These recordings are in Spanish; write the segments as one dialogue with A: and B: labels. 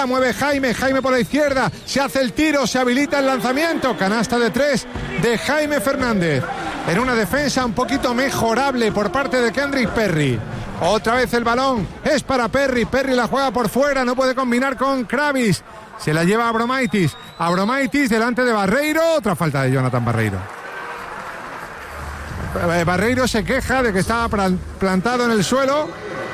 A: derecha, mueve Jaime por la izquierda, se hace el tiro, se habilita el lanzamiento, canasta de 3 de Jaime Fernández. En una defensa un poquito mejorable por parte de Kendrick Perry. Otra vez el balón es para Perry la juega por fuera, no puede combinar con Kravis. Se la lleva Abromaitis delante de Barreiro, otra falta de Jonathan Barreiro. Barreiro se queja de que estaba plantado en el suelo.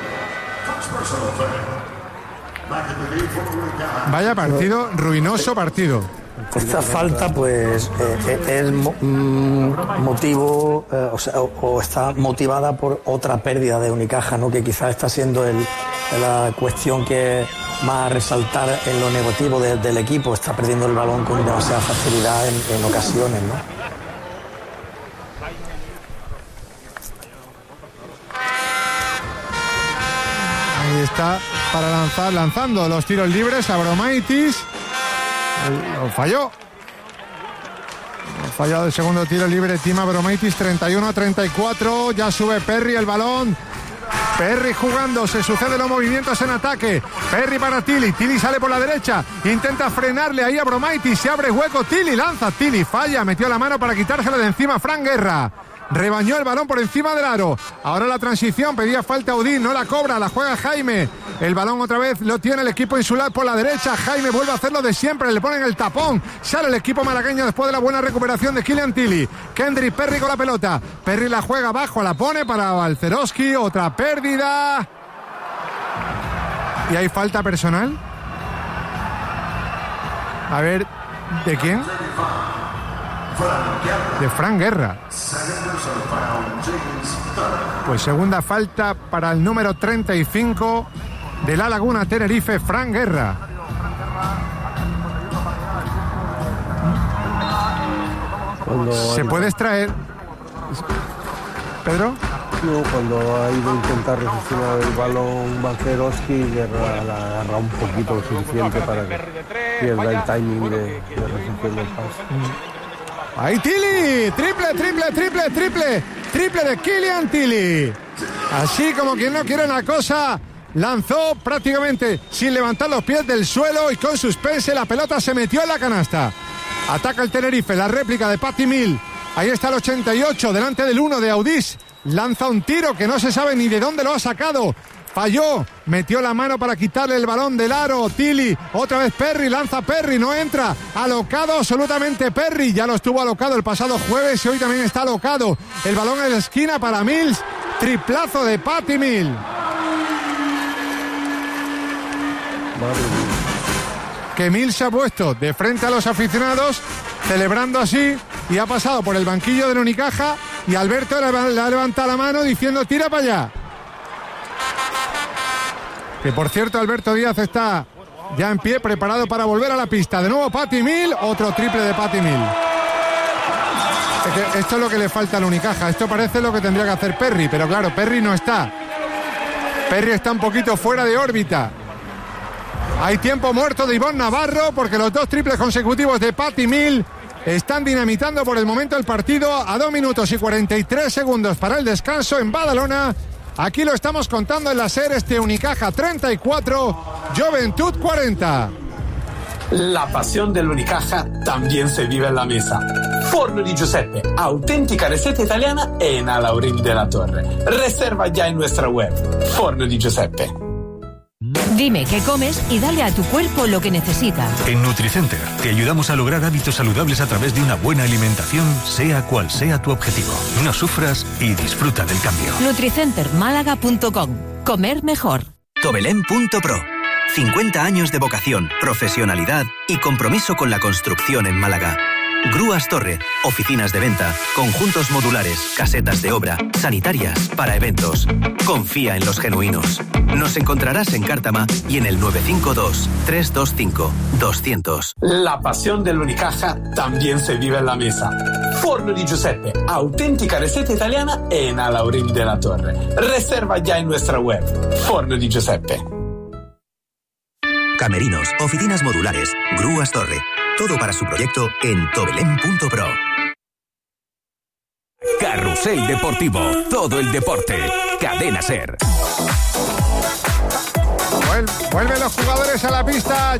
A: Vaya partido, ruinoso partido.
B: Esta falta pues es motivo o está motivada por otra pérdida de Unicaja, ¿no? Que quizás está siendo la cuestión que más a resaltar en lo negativo del equipo. Está perdiendo el balón con demasiada facilidad en ocasiones, ¿no?
A: Ahí está para lanzando los tiros libres. Abromaitis lo falló. Ha fallado el segundo tiro libre Tim Abromaitis, 31-34. Ya sube Perry el balón. Perry jugando, se suceden los movimientos en ataque. Perry para Tilly sale por la derecha, intenta frenarle ahí a Abromaitis, se abre hueco, Tilly lanza, Tilly falla, metió la mano para quitársela de encima Fran Guerra. Rebañó el balón por encima del aro. Ahora la transición, pedía falta Udín, no la cobra, la juega Jaime. El balón otra vez lo tiene el equipo insular por la derecha. Jaime vuelve a hacer lo de siempre, le ponen el tapón. Sale el equipo malagueño después de la buena recuperación de Killian Tilly. Kendrick Perry con la pelota. Perry la juega abajo, la pone para Balcerowski. Otra pérdida. ¿Y hay falta personal? A ver, ¿de quién? De Fran Guerra. Pues segunda falta para el número 35 de La Laguna Tenerife, Fran Guerra. ¿Se puede extraer? ¿Pedro?
C: No, cuando ha ido a intentar recepcionar el balón Balcerowski, Guerra la agarra un poquito lo suficiente para que pierda el timing de recepción del pase.
A: ¡Ahí Tilly! ¡Triple de Killian Tilly! Así como quien no quiere una cosa, lanzó prácticamente sin levantar los pies del suelo y con suspense la pelota se metió en la canasta. Ataca el Tenerife, la réplica de Patty Mill. Ahí está el 88, delante del 1 de Audis. Lanza un tiro que no se sabe ni de dónde lo ha sacado. Falló, metió la mano para quitarle el balón del aro. Tilly, otra vez Perry, lanza Perry, no entra. Alocado absolutamente Perry, ya lo estuvo alocado el pasado jueves y hoy también está alocado. El balón en la esquina para Mills, triplazo de Patty Mill. Que Mills se ha puesto de frente a los aficionados, celebrando así, y ha pasado por el banquillo del Unicaja y Alberto le ha levantado la mano diciendo tira para allá. Que por cierto Alberto Díaz está ya en pie, preparado para volver a la pista. De nuevo Patty Mill, otro triple de Patty Mill. Esto es lo que le falta al Unicaja. Esto parece lo que tendría que hacer Perry, pero claro, Perry no está. Perry está un poquito fuera de órbita. Hay tiempo muerto de Ivonne Navarro porque los dos triples consecutivos de Patty Mill están dinamitando por el momento el partido a 2 minutos y 43 segundos para el descanso en Badalona. Aquí lo estamos contando en la SER, Unicaja 34, Juventud 40.
D: La pasión del Unicaja también se vive en la mesa. Forno di Giuseppe, auténtica receta italiana en Alaurín de la Torre. Reserva ya en nuestra web, Forno di Giuseppe.
E: Dime qué comes y dale a tu cuerpo lo que necesita.
F: En Nutricenter te ayudamos a lograr hábitos saludables a través de una buena alimentación, sea cual sea tu objetivo. No sufras y disfruta del cambio.
E: Nutricentermálaga.com. Comer mejor.
G: Tobelén.pro. 50 años de vocación, profesionalidad y compromiso con la construcción en Málaga. Grúas Torre, oficinas de venta, conjuntos modulares, casetas de obra, sanitarias, para eventos. Confía en los genuinos. Nos encontrarás en Cártama y en el 952-325-200.
D: La pasión del Unicaja también se vive en la mesa. Forno di Giuseppe, auténtica receta italiana en Alaurín de la Torre. Reserva ya en nuestra web, Forno di Giuseppe.
G: Camerinos, oficinas modulares, Grúas Torre. Todo para su proyecto en Tobelén.pro.
H: Carrusel Deportivo. Todo el deporte. Cadena SER.
A: Vuelven los jugadores a la pista.